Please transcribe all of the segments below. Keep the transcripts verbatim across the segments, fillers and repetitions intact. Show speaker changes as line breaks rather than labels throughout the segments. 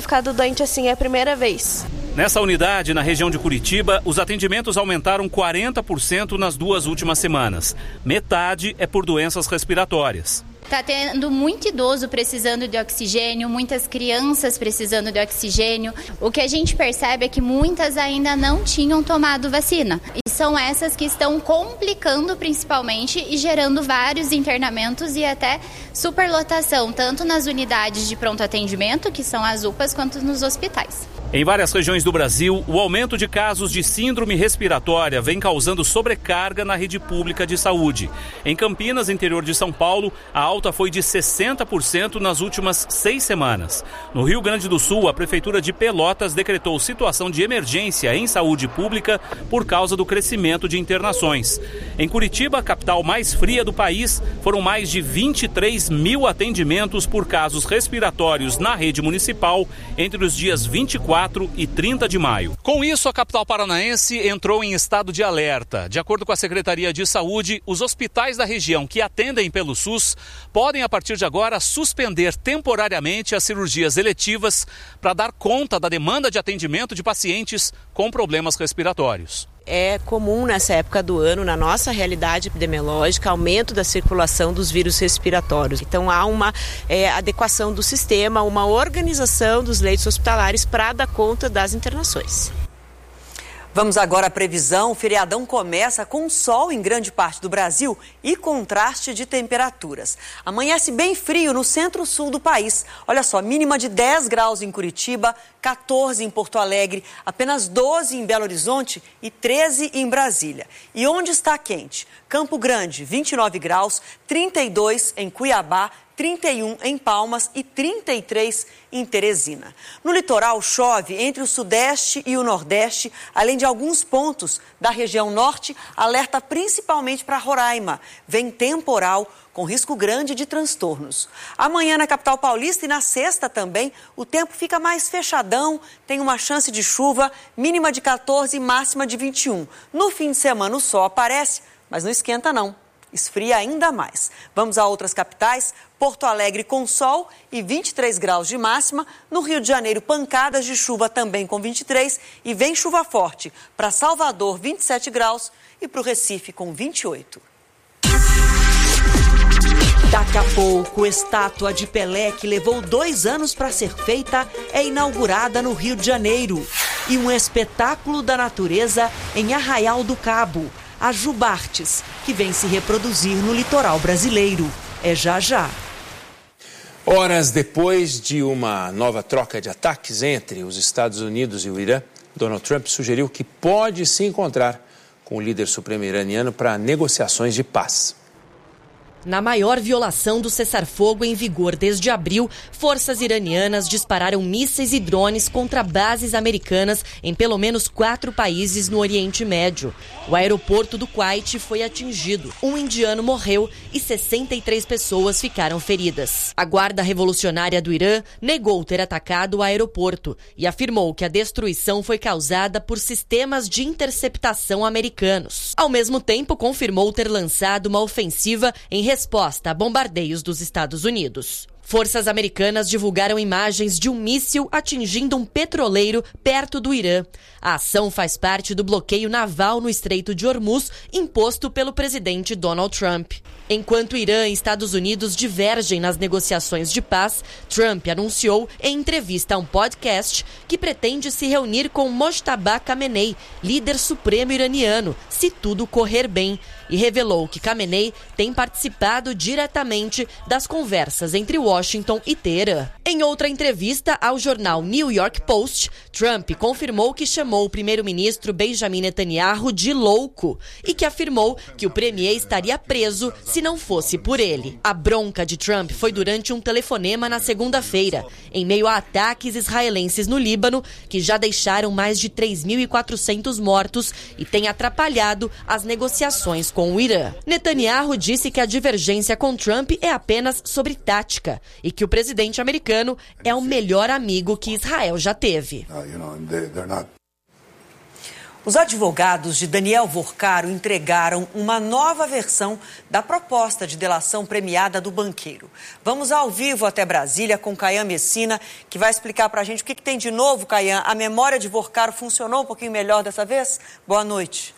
ficado doente assim, é a primeira vez.
Nessa unidade, na região de Curitiba, os atendimentos aumentaram quarenta por cento nas duas últimas semanas. Metade é por doenças respiratórias.
Está tendo muito idoso precisando de oxigênio, muitas crianças precisando de oxigênio. O que a gente percebe é que muitas ainda não tinham tomado vacina. E são essas que estão complicando principalmente e gerando vários internamentos e até superlotação, tanto nas unidades de pronto atendimento, que são as U P As, quanto nos hospitais.
Em várias regiões do Brasil, o aumento de casos de síndrome respiratória vem causando sobrecarga na rede pública de saúde. Em Campinas, interior de São Paulo, a alta foi de sessenta por cento nas últimas seis semanas. No Rio Grande do Sul, a Prefeitura de Pelotas decretou situação de emergência em saúde pública por causa do crescimento de internações. Em Curitiba, a capital mais fria do país, foram mais de vinte e três mil atendimentos por casos respiratórios na rede municipal entre os dias vinte e quatro e trinta de maio. Com isso, a capital paranaense entrou em estado de alerta. De acordo com a Secretaria de Saúde, os hospitais da região que atendem pelo SUS podem, a partir de agora, suspender temporariamente as cirurgias eletivas para dar conta da demanda de atendimento de pacientes com problemas respiratórios.
É comum nessa época do ano, na nossa realidade epidemiológica, aumento da circulação dos vírus respiratórios. Então há uma é, adequação do sistema, uma organização dos leitos hospitalares para dar conta das internações.
Vamos agora à previsão. O feriadão começa com sol em grande parte do Brasil e contraste de temperaturas. Amanhece bem frio no centro-sul do país. Olha só, mínima de dez graus em Curitiba, quatorze em Porto Alegre, apenas doze em Belo Horizonte e treze em Brasília. E onde está quente? Campo Grande, vinte e nove graus, trinta e dois em Cuiabá, trinta e um em Palmas e trinta e três em Teresina. No litoral chove entre o sudeste e o nordeste, além de alguns pontos da região norte, alerta principalmente para Roraima. Vem temporal com risco grande de transtornos. Amanhã na capital paulista e na sexta também, o tempo fica mais fechadão, tem uma chance de chuva, mínima de quatorze e máxima de vinte e um. No fim de semana o sol aparece, mas não esquenta não. Esfria ainda mais. Vamos a outras capitais. Porto Alegre com sol e vinte e três graus de máxima. No Rio de Janeiro, pancadas de chuva também com vinte e três. E vem chuva forte para Salvador, vinte e sete graus. E para o Recife com vinte e oito.
Daqui a pouco, estátua de Pelé, que levou dois anos para ser feita, é inaugurada no Rio de Janeiro. E um espetáculo da natureza em Arraial do Cabo. A Jubartes, que vem se reproduzir no litoral brasileiro. É já já.
Horas depois de uma nova troca de ataques entre os Estados Unidos e o Irã, Donald Trump sugeriu que pode se encontrar com o líder supremo iraniano para negociações de paz.
Na maior violação do cessar-fogo em vigor desde abril, forças iranianas dispararam mísseis e drones contra bases americanas em pelo menos quatro países no Oriente Médio. O aeroporto do Kuwait foi atingido. Um indiano morreu e sessenta e três pessoas ficaram feridas. A Guarda Revolucionária do Irã negou ter atacado o aeroporto e afirmou que a destruição foi causada por sistemas de interceptação americanos. Ao mesmo tempo, confirmou ter lançado uma ofensiva em resposta a bombardeios dos Estados Unidos. Forças americanas divulgaram imagens de um míssil atingindo um petroleiro perto do Irã. A ação faz parte do bloqueio naval no Estreito de Hormuz imposto pelo presidente Donald Trump. Enquanto Irã e Estados Unidos divergem nas negociações de paz, Trump anunciou em entrevista a um podcast que pretende se reunir com Mojtaba Khamenei, líder supremo iraniano, se tudo correr bem, e revelou que Khamenei tem participado diretamente das conversas entre Washington e Teherã. Em outra entrevista ao jornal New York Post, Trump confirmou que chamou o primeiro-ministro Benjamin Netanyahu de louco e que afirmou que o premier estaria preso se não fosse por ele. A bronca de Trump foi durante um telefonema na segunda-feira, em meio a ataques israelenses no Líbano, que já deixaram mais de três mil e quatrocentos mortos e tem atrapalhado as negociações com o Irã. Netanyahu disse que a divergência com Trump é apenas sobre tática e que o presidente americano é o melhor amigo que Israel já teve.
Os advogados de Daniel Vorcaro entregaram uma nova versão da proposta de delação premiada do banqueiro. Vamos ao vivo até Brasília com Caian Messina, que vai explicar para a gente o que, que tem de novo, Caian. A memória de Vorcaro funcionou um pouquinho melhor dessa vez? Boa noite.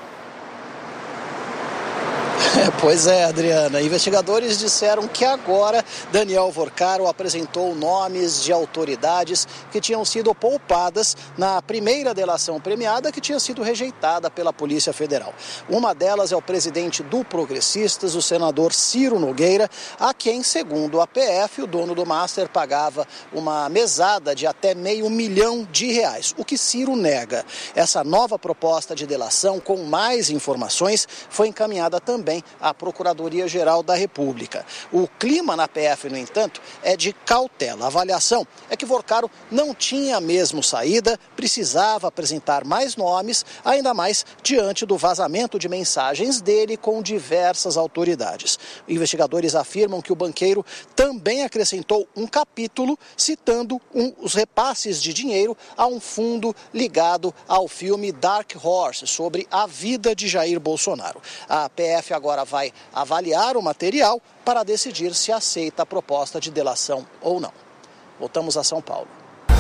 Pois é, Adriana. Investigadores disseram que agora Daniel Vorcaro apresentou nomes de autoridades que tinham sido poupadas na primeira delação premiada que tinha sido rejeitada pela Polícia Federal. Uma delas é o presidente do Progressistas, o senador Ciro Nogueira, a quem, segundo a P F, o dono do Master pagava uma mesada de até meio milhão de reais, o que Ciro nega. Essa nova proposta de delação, com mais informações, foi encaminhada também à Procuradoria-Geral da República. O clima na P F, no entanto, é de cautela. A avaliação é que Vorcaro não tinha mesmo saída, precisava apresentar mais nomes, ainda mais diante do vazamento de mensagens dele com diversas autoridades. Investigadores afirmam que o banqueiro também acrescentou um capítulo citando um, os repasses de dinheiro a um fundo ligado ao filme Dark Horse, sobre a vida de Jair Bolsonaro. A P F agora vai avaliar o material para decidir se aceita a proposta de delação ou não. Voltamos a São Paulo.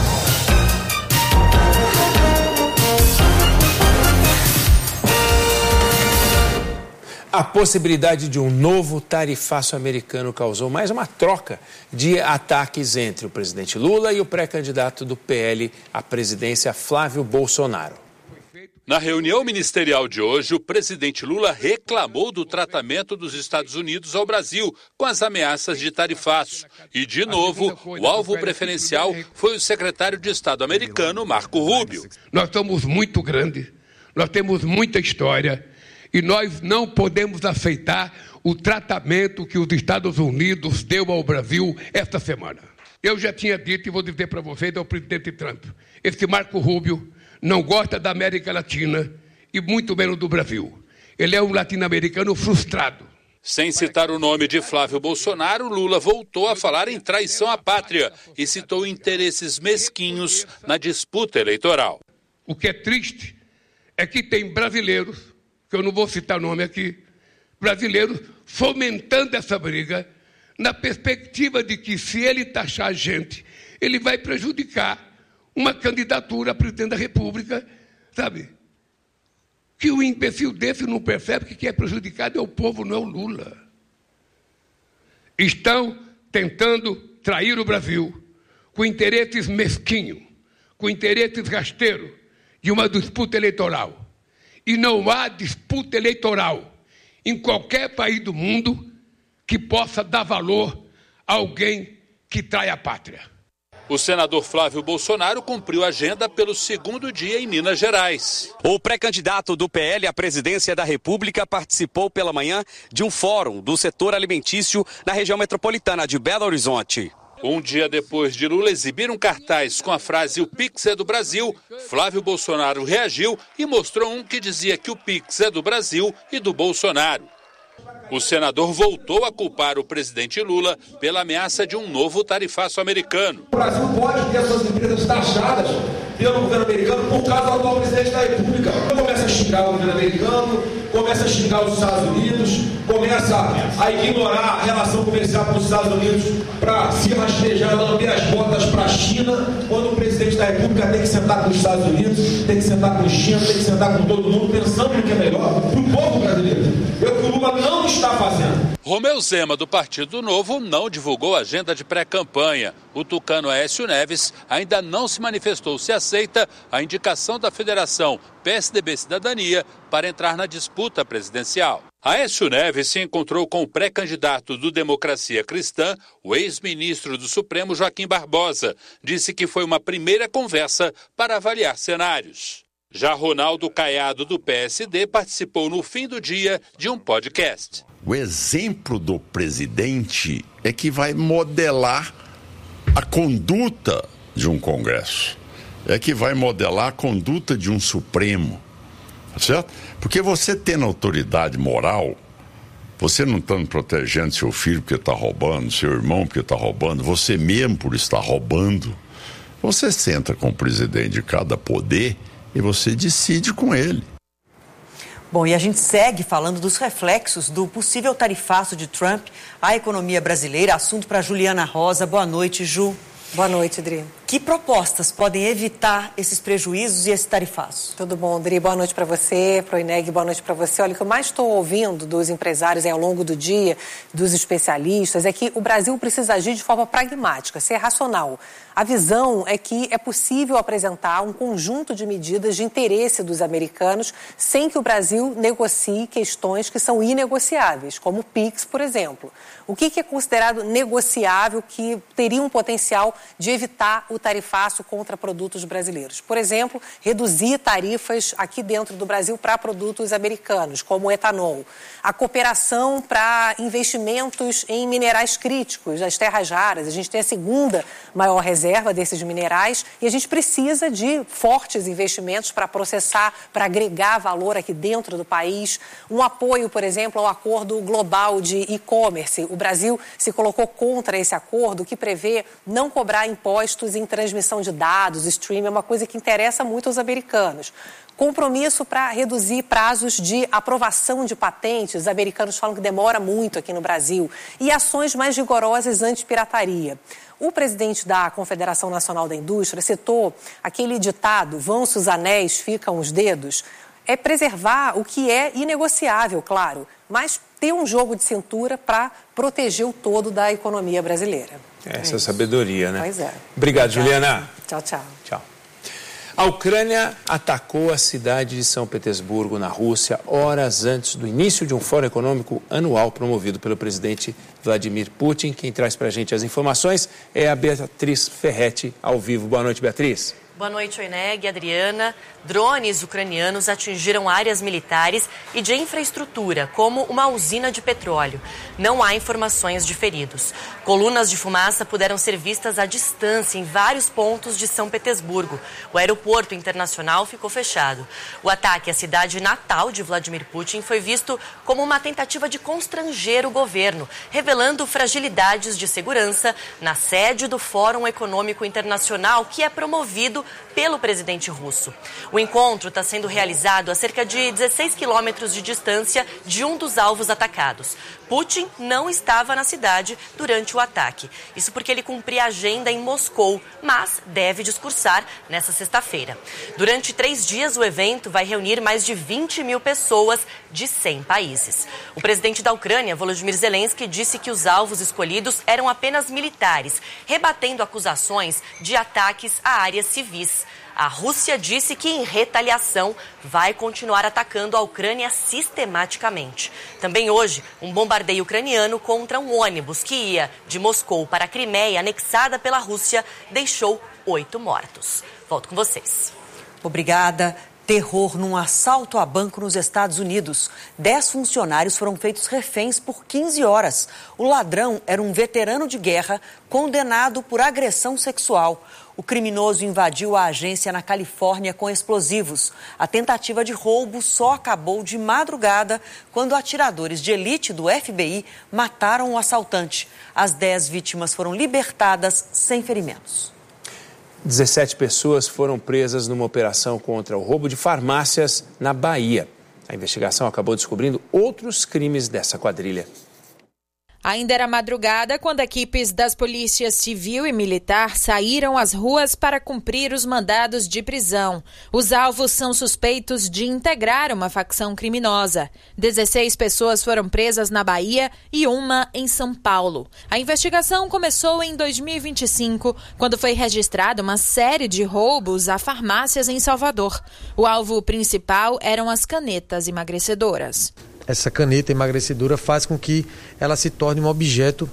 A possibilidade de um novo tarifaço americano causou mais uma troca de ataques entre o presidente Lula e o pré-candidato do P L à presidência, Flávio Bolsonaro.
Na reunião ministerial de hoje, o presidente Lula reclamou do tratamento dos Estados Unidos ao Brasil com as ameaças de tarifaço. E, de novo, o alvo preferencial foi o secretário de Estado americano, Marco Rubio.
Nós somos muito grandes, nós temos muita história e nós não podemos aceitar o tratamento que os Estados Unidos deu ao Brasil esta semana. Eu já tinha dito e vou dizer para vocês ao presidente Trump, esse Marco Rubio não gosta da América Latina e muito menos do Brasil. Ele é um latino-americano frustrado.
Sem citar o nome de Flávio Bolsonaro, Lula voltou a falar em traição à pátria e citou interesses mesquinhos na disputa eleitoral.
O que é triste é que tem brasileiros, que eu não vou citar o nome aqui, brasileiros fomentando essa briga na perspectiva de que, se ele taxar a gente, ele vai prejudicar uma candidatura a presidente da República, sabe? Que o imbecil desse não percebe que quem é prejudicado é o povo, não é o Lula. Estão tentando trair o Brasil com interesses mesquinhos, com interesses rasteiros de uma disputa eleitoral. E não há disputa eleitoral em qualquer país do mundo que possa dar valor a alguém que trai a pátria.
O senador Flávio Bolsonaro cumpriu a agenda pelo segundo dia em Minas Gerais.
O pré-candidato do P L à presidência da República participou pela manhã de um fórum do setor alimentício na região metropolitana de Belo Horizonte.
Um dia depois de Lula exibir um cartaz com a frase "O Pix é do Brasil", Flávio Bolsonaro reagiu e mostrou um que dizia que o Pix é do Brasil e do Bolsonaro. O senador voltou a culpar o presidente Lula pela ameaça de um novo tarifaço americano.
O Brasil pode ter suas empresas taxadas pelo governo americano por causa do atual presidente da República. Começa a xingar o governo americano, começa a xingar os Estados Unidos, começa a ignorar a relação comercial com os Estados Unidos para se rastejar, lamber as botas para a China, quando o presidente da República tem que sentar com os Estados Unidos, tem que sentar com a China, tem que sentar com todo mundo, pensando no que é melhor para o povo brasileiro. É o que o Lula não está fazendo.
Romeu Zema, do Partido Novo, não divulgou a agenda de pré-campanha. O tucano Aécio Neves ainda não se manifestou se aceita a indicação da Federação P S D B Cidadania para entrar na disputa presidencial. Aécio Neves se encontrou com o pré-candidato do Democracia Cristã, o ex-ministro do Supremo Joaquim Barbosa. Disse que foi uma primeira conversa para avaliar cenários. Já Ronaldo Caiado, do P S D, participou no fim do dia de um podcast.
O exemplo do presidente é que vai modelar a conduta de um Congresso. É que vai modelar a conduta de um Supremo. Certo? Porque você tendo autoridade moral, você não estando protegendo seu filho porque está roubando, seu irmão porque está roubando, você mesmo por estar roubando, você senta com o presidente de cada poder e você decide com ele.
Bom, e a gente segue falando dos reflexos do possível tarifaço de Trump à economia brasileira. Assunto para Juliana Rosa. Boa noite, Ju.
Boa noite, Adri.
Que propostas podem evitar esses prejuízos e esse tarifaço?
Tudo bom, Adri? Boa noite para você, para o Ineg, boa noite para você. Olha, o que eu mais estou ouvindo dos empresários ao longo do dia, dos especialistas, é que o Brasil precisa agir de forma pragmática, ser racional. A visão é que é possível apresentar um conjunto de medidas de interesse dos americanos sem que o Brasil negocie questões que são inegociáveis, como o PIX, por exemplo. O que é considerado negociável que teria um potencial de evitar o tarifaço contra produtos brasileiros? Por exemplo, reduzir tarifas aqui dentro do Brasil para produtos americanos, como o etanol. A cooperação para investimentos em minerais críticos, as terras raras. A gente tem a segunda maior reserva desses minerais e a gente precisa de fortes investimentos para processar, para agregar valor aqui dentro do país. Um apoio, por exemplo, ao acordo global de e-commerce. O Brasil se colocou contra esse acordo que prevê não cobrar impostos em transmissão de dados, streaming, é uma coisa que interessa muito aos americanos. Compromisso para reduzir prazos de aprovação de patentes. Os americanos falam que demora muito aqui no Brasil. E ações mais rigorosas anti-pirataria. O presidente da Confederação Nacional da Indústria citou aquele ditado, vão-se os anéis, ficam os dedos. É preservar o que é inegociável, claro, mas ter um jogo de cintura para proteger o todo da economia brasileira.
Essa é sabedoria, né?
Pois é.
Obrigado, Juliana.
Tchau, tchau.
Tchau. A Ucrânia atacou a cidade de São Petersburgo, na Rússia, horas antes do início de um fórum econômico anual promovido pelo presidente Vladimir Putin. Quem traz para a gente as informações é a Beatriz Ferretti, ao vivo. Boa noite, Beatriz.
Boa noite, Oineg, Adriana. Drones ucranianos atingiram áreas militares e de infraestrutura, como uma usina de petróleo. Não há informações de feridos. Colunas de fumaça puderam ser vistas à distância em vários pontos de São Petersburgo. O aeroporto internacional ficou fechado. O ataque à cidade natal de Vladimir Putin foi visto como uma tentativa de constranger o governo, revelando fragilidades de segurança na sede do Fórum Econômico Internacional, que é promovido pelo presidente russo. O encontro está sendo realizado a cerca de dezesseis quilômetros de distância de um dos alvos atacados. Putin não estava na cidade durante o ataque. Isso porque ele cumpria agenda em Moscou, mas deve discursar nesta sexta-feira. Durante três dias, o evento vai reunir mais de vinte mil pessoas de cem países. O presidente da Ucrânia, Volodymyr Zelensky, disse que os alvos escolhidos eram apenas militares, rebatendo acusações de ataques a áreas civis. A Rússia disse que, em retaliação, vai continuar atacando a Ucrânia sistematicamente. Também hoje, um bombardeio ucraniano contra um ônibus que ia de Moscou para a Crimeia, anexada pela Rússia, deixou oito mortos. Volto com vocês.
Obrigada. Terror num assalto a banco nos Estados Unidos. Dez funcionários foram feitos reféns por quinze horas. O ladrão era um veterano de guerra condenado por agressão sexual. O criminoso invadiu a agência na Califórnia com explosivos. A tentativa de roubo só acabou de madrugada quando atiradores de elite do F B I mataram o assaltante. As dez vítimas foram libertadas sem ferimentos.
dezessete pessoas foram presas numa operação contra o roubo de farmácias na Bahia. A investigação acabou descobrindo outros crimes dessa quadrilha.
Ainda era madrugada quando equipes das polícias civil e militar saíram às ruas para cumprir os mandados de prisão. Os alvos são suspeitos de integrar uma facção criminosa. dezesseis pessoas foram presas na Bahia e uma em São Paulo. A investigação começou em dois mil e vinte e cinco, quando foi registrada uma série de roubos a farmácias em Salvador. O alvo principal eram as canetas emagrecedoras.
Essa caneta emagrecedora faz com que ela se torne um objeto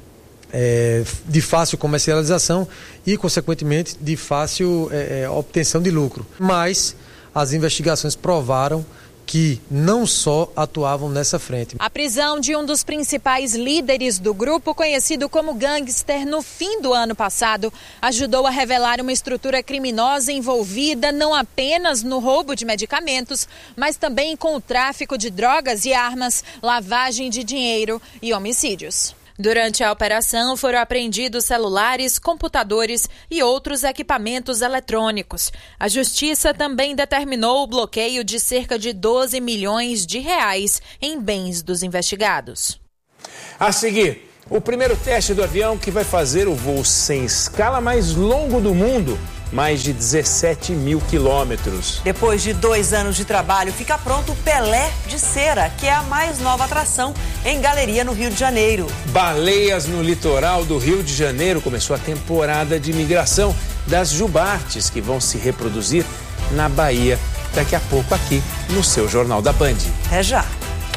é, de fácil comercialização e, consequentemente, de fácil é, obtenção de lucro. Mas as investigações provaram que não só atuavam nessa frente.
A prisão de um dos principais líderes do grupo, conhecido como Gangster, no fim do ano passado, ajudou a revelar uma estrutura criminosa envolvida não apenas no roubo de medicamentos, mas também com o tráfico de drogas e armas, lavagem de dinheiro e homicídios. Durante a operação foram apreendidos celulares, computadores e outros equipamentos eletrônicos. A Justiça também determinou o bloqueio de cerca de doze milhões de reais em bens dos investigados.
A seguir, o primeiro teste do avião que vai fazer o voo sem escala mais longo do mundo, mais de dezessete mil quilômetros.
Depois de dois anos de trabalho, fica pronto o Pelé de Cera, que é a mais nova atração em galeria no Rio de Janeiro.
Baleias no litoral do Rio de Janeiro. Começou a temporada de migração das jubartes, que vão se reproduzir na Bahia daqui a pouco aqui no seu Jornal da Band.
Até já.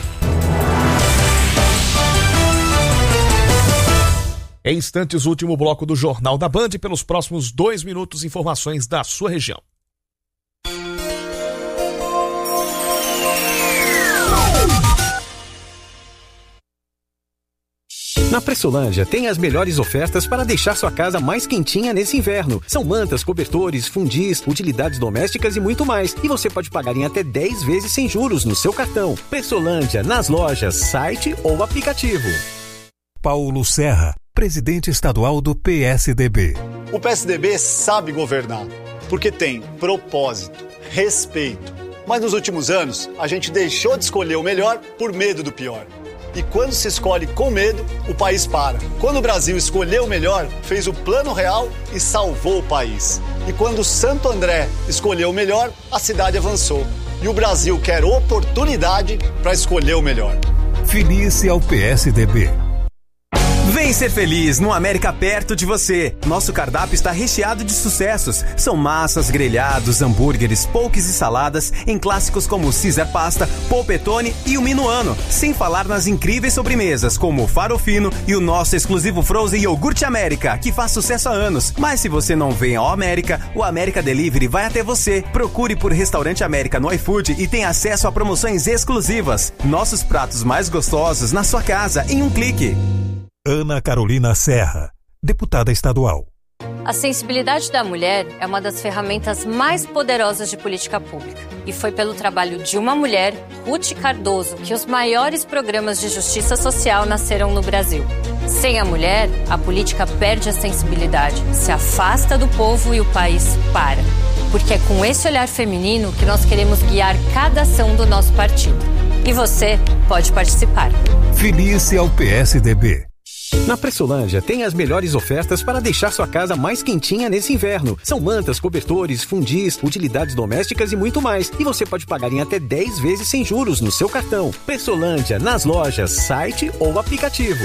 Em instantes, o último bloco do Jornal da Band. Pelos próximos dois minutos, informações da sua região.
Na Pressolândia tem as melhores ofertas para deixar sua casa mais quentinha nesse inverno. São mantas, cobertores, fundis, utilidades domésticas e muito mais. E você pode pagar em até dez vezes sem juros no seu cartão. Pressolândia, nas lojas, site ou aplicativo.
Paulo Serra, presidente estadual do P S D B.
O P S D B sabe governar, porque tem propósito, respeito. Mas nos últimos anos, a gente deixou de escolher o melhor por medo do pior. E quando se escolhe com medo, o país para. Quando o Brasil escolheu o melhor, fez o Plano Real e salvou o país. E quando Santo André escolheu o melhor, a cidade avançou. E o Brasil quer oportunidade para escolher o melhor.
Felice ao P S D B.
Vem ser feliz no América perto de você. Nosso cardápio está recheado de sucessos. São massas, grelhados, hambúrgueres, poques e saladas em clássicos como Caesar Pasta, Polpettone e o Minuano. Sem falar nas incríveis sobremesas como o Farofino e o nosso exclusivo Frozen Iogurte América, que faz sucesso há anos. Mas se você não vem ao América, o América Delivery vai até você. Procure por Restaurante América no iFood e tenha acesso a promoções exclusivas. Nossos pratos mais gostosos na sua casa em um clique.
Ana Carolina Serra, deputada estadual.
A sensibilidade da mulher é uma das ferramentas mais poderosas de política pública. E foi pelo trabalho de uma mulher, Ruth Cardoso, que os maiores programas de justiça social nasceram no Brasil. Sem a mulher, a política perde a sensibilidade, se afasta do povo e o país para. Porque é com esse olhar feminino que nós queremos guiar cada ação do nosso partido. E você pode participar.
Felice ao P S D B.
Na Pressolândia tem as melhores ofertas para deixar sua casa mais quentinha nesse inverno. São mantas, cobertores, fundis, utilidades domésticas e muito mais. E você pode pagar em até dez vezes sem juros no seu cartão. Pressolândia, nas lojas, site ou aplicativo.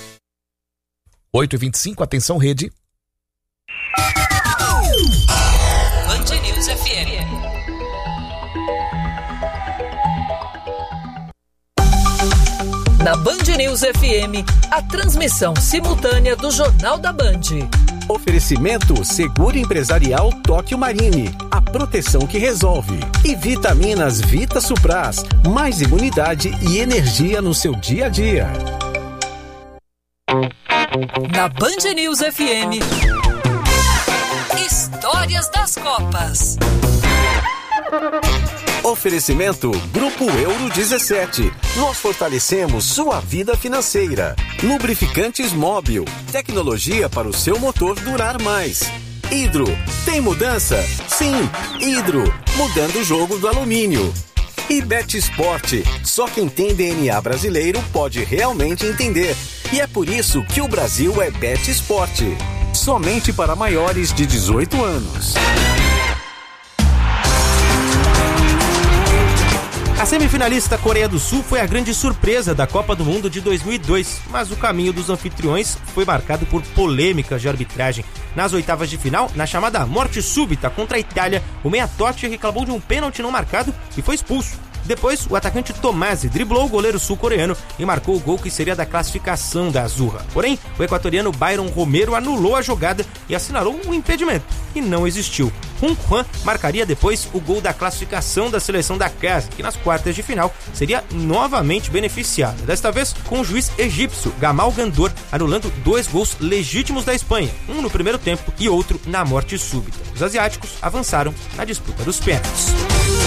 oito e vinte e cinco, atenção rede.
Band News F M. Na Band News F M, a transmissão simultânea do Jornal da Band.
Oferecimento Seguro Empresarial Tóquio Marine, a proteção que resolve. E Vitaminas Vita Supras, mais imunidade e energia no seu dia a dia.
Na Band News F M, Histórias das Copas.
Oferecimento Grupo Euro dezessete. Nós fortalecemos sua vida financeira. Lubrificantes Móbil. Tecnologia para o seu motor durar mais. Hidro. Tem mudança? Sim. Hidro. Mudando o jogo do alumínio. E Bet Sport. Só quem tem D N A brasileiro pode realmente entender. E é por isso que o Brasil é Bet Sport. Somente para maiores de dezoito anos.
A semifinalista Coreia do Sul foi a grande surpresa da Copa do Mundo de dois mil e dois, mas o caminho dos anfitriões foi marcado por polêmicas de arbitragem. Nas oitavas de final, na chamada morte súbita contra a Itália, o meia Totti reclamou de um pênalti não marcado e foi expulso. Depois, o atacante Tomasi driblou o goleiro sul-coreano e marcou o gol que seria da classificação da Azurra. Porém, o equatoriano Byron Romero anulou a jogada e assinalou um impedimento, que não existiu. Hun Kwan marcaria depois o gol da classificação da seleção da casa, que nas quartas de final seria novamente beneficiada, desta vez com o juiz egípcio Gamal Gandor anulando dois gols legítimos da Espanha, um no primeiro tempo e outro na morte súbita. Os asiáticos avançaram na disputa dos pênaltis.